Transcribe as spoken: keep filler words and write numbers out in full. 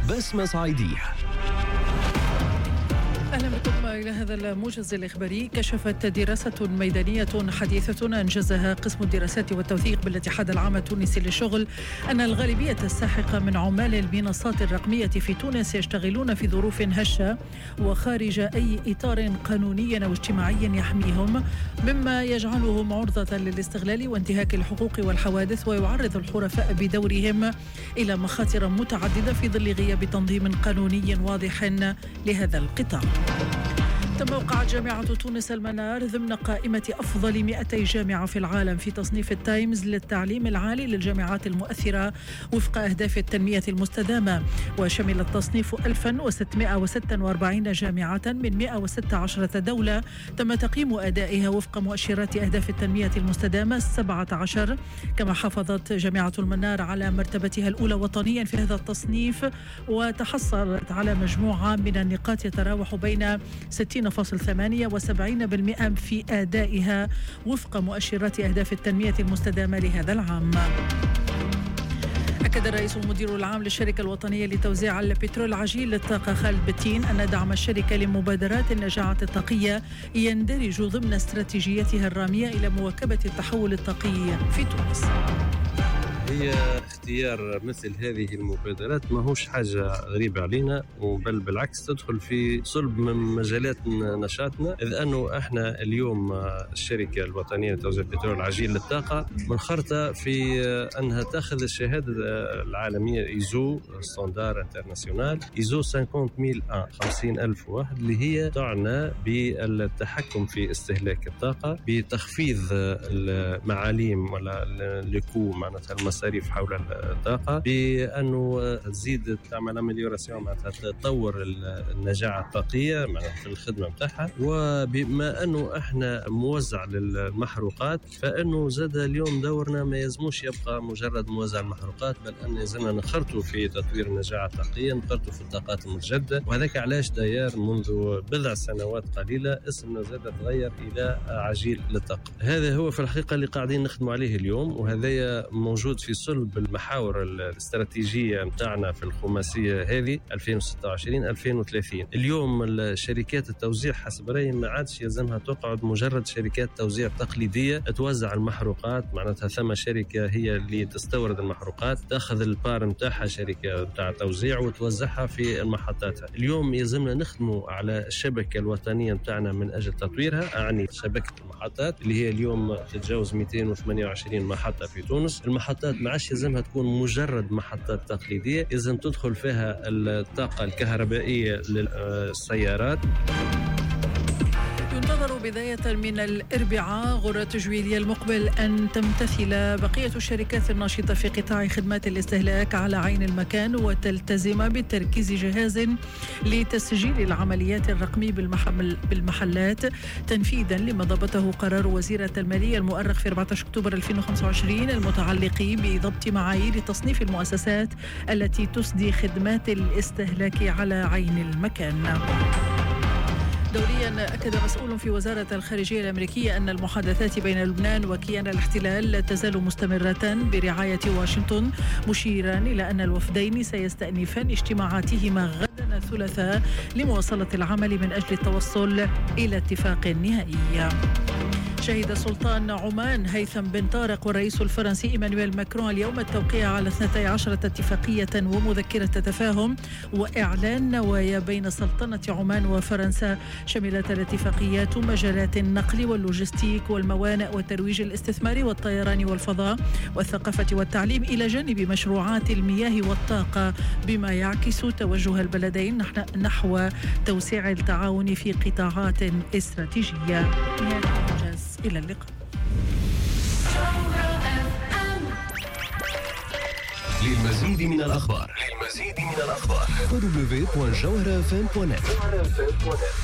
بسمة صعيدية. أهلا بكم إلى هذا الموجز الإخباري. كشفت دراسة ميدانية حديثة أنجزها قسم الدراسات والتوثيق بالاتحاد العام التونسي للشغل أن الغالبية الساحقة من عمال المنصات الرقمية في تونس يشتغلون في ظروف هشة وخارج أي إطار قانوني أو اجتماعي يحميهم، مما يجعلهم عرضة للاستغلال وانتهاك الحقوق والحوادث، ويعرض الحرفاء بدورهم إلى مخاطر متعددة في ظل غياب تنظيم قانوني واضح لهذا القطاع. تم وقعت جامعة تونس المنار ضمن قائمة أفضل مئتي جامعة في العالم في تصنيف التايمز للتعليم العالي للجامعات المؤثرة وفق أهداف التنمية المستدامة، وشمل التصنيف ألف وستمئة وستة وأربعين جامعة من مئة وستة عشر دولة تم تقييم أدائها وفق مؤشرات أهداف التنمية المستدامة السبعة عشر. كما حافظت جامعة المنار على مرتبتها الأولى وطنيا في هذا التصنيف، وتحصلت على مجموعة من النقاط يتراوح بين ستين فاصلة ثمانية وسبعين بالمئة في أدائها وفق مؤشرات أهداف التنمية المستدامة لهذا العام. أكد الرئيس المدير العام للشركة الوطنية لتوزيع البترول العجين للطاقة خالد بتين أن دعم الشركة لمبادرات النجاعة الطاقية يندرج ضمن استراتيجيتها الرامية إلى مواكبة التحول الطاقي في تونس. هي اختيار مثل هذه المبادرات ما هوش حاجة غريبة علينا، وبل بالعكس تدخل في صلب من مجالات نشاطنا، إذ أنه إحنا اليوم الشركة الوطنية لتوزيع البترول العجين للطاقة منخرطة في أنها تأخذ الشهادة العالمية إيزو ستاندار انترناسيونال إيزو خمسين ألف واحد، اللي هي تعنى بالتحكم في استهلاك الطاقة بتخفيض المعاليم ولا الكو معناتها المصاريف حول الطاقة، بأنه تزيد تعمل أمليوراسيون معناتها تطور النجاعة الطاقية معناتها في الخدمة متاعها. وبما أنه إحنا موزع للمحروقات، فإنه زاد اليوم دورنا ما يزموش يبقى مجرد موزع المحروقات، بل أن يزمنا نخرطوا في تطوير النجاعة الطاقية، نخرطوا في الطاقات المتجددة. وهذاك علاش داير منذ بضع سنوات قليلة اسمنا زاد تغير إلى عجيل للطاقة. هذا هو في الحقيقة اللي قاعدين نخدموا عليه اليوم، وهذا موجود في صلب المحاور الاستراتيجية متاعنا في الخماسية هذه ألفين وستة وعشرين ألفين وثلاثين. اليوم الشركات التوزيع حسب رأيي ما عادش يلزمها تقعد مجرد شركات توزيع تقليدية توزع المحروقات، معناتها ثم شركة هي اللي تستورد المحروقات تأخذ البار متاعها شركة متاع توزيع وتوزعها في محطاتها. اليوم يلزمنا نخدموا على الشبكة الوطنية متاعنا من أجل تطويرها، أعني شبكة المحطات اللي هي اليوم تتجاوز مئتين وثمانية وعشرين محطة في تونس. المحطات ما عادش يلزمها تكون مجرد محطات تقليدية، يلزم تدخل فيها الطاقة الكهربائية للسيارات. ينتظر بداية من الأربعاء غرة جويلية المقبل أن تمتثل بقية الشركات الناشطة في قطاع خدمات الاستهلاك على عين المكان، وتلتزم بتركيز جهاز لتسجيل العمليات الرقمي بالمحلات تنفيذا لما ضبطه قرار وزيرة المالية المؤرخ في أربعة عشر أكتوبر ألفين وخمسة وعشرين المتعلق بضبط معايير تصنيف المؤسسات التي تسدي خدمات الاستهلاك على عين المكان. دوليا، أكد مسؤول في وزارة الخارجية الأمريكية أن المحادثات بين لبنان وكيان الاحتلال لا تزال مستمرة برعاية واشنطن، مشيرا إلى أن الوفدين سيستأنفان اجتماعاتهما غدا الثلاثاء لمواصلة العمل من أجل التوصل إلى اتفاق نهائي. شهد سلطان عمان هيثم بن طارق والرئيس الفرنسي إيمانويل ماكرون اليوم التوقيع على اثنتي عشرة اتفاقية ومذكرة تفاهم وإعلان نوايا بين سلطنة عمان وفرنسا. شملت الاتفاقيات مجالات النقل واللوجستيك والموانئ والترويج الاستثماري والطيران والفضاء والثقافة والتعليم، إلى جانب مشروعات المياه والطاقة، بما يعكس توجه البلدين نحو توسيع التعاون في قطاعات استراتيجية. إلى اللقاء. للمزيد من الأخبار للمزيد من الأخبار دبليو دبليو دبليو دوت جوهرة إف إم دوت نت.